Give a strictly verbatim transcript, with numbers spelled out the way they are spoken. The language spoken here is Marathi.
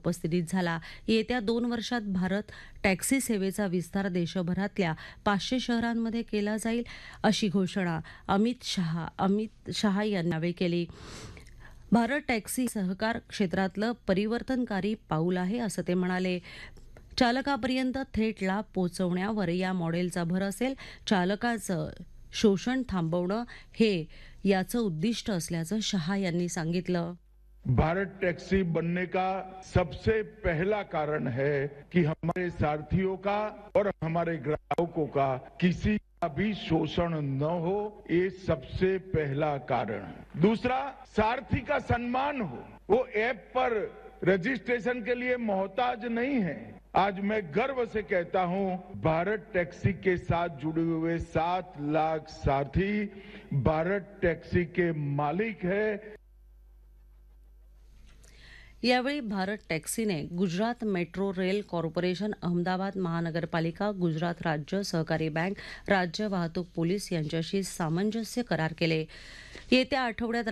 उपस्थितीत झाला. येत्या दोन वर्षात भारत टॅक्सी सेवेचा विस्तार देशभरातल्या पाचशे शहरांमध्ये केला जाईल, अशी घोषणा अमित शहा अमित शहा यांनी यावेळी केली. भारत टॅक्सी सहकार क्षेत्रातलं परिवर्तनकारी पाऊल आहे, असं ते म्हणाले. चालकापर्यंत थेट लाभ पोहोचवण्यावर या मॉडेलचा भर असेल. चालकाचं शोषण थांबवणं हे याचं उद्दिष्ट असल्याचं शहा यांनी सांगितलं. भारत टैक्सी बनने का सबसे पहला कारण है कि हमारे सारथियों का और हमारे ग्राहकों का किसी का भी शोषण न हो, ये सबसे पहला कारण है. दूसरा, सारथी का सम्मान हो. वो ऐप पर रजिस्ट्रेशन के लिए मोहताज नहीं है. आज मैं गर्व से कहता हूं, भारत टैक्सी के साथ जुड़े हुए सात लाख साथी भारत टैक्सी के मालिक है. यावेळी Bharat टॅक्सीने Gujarat metro rail corporation, Ahmedabad महानगरपालिका, गुजरात राज्य सहकारी बँक, राज्य वाहतूक पोलीस यांच्याशी सामंजस्य करार केले. येत्या आठवड्यात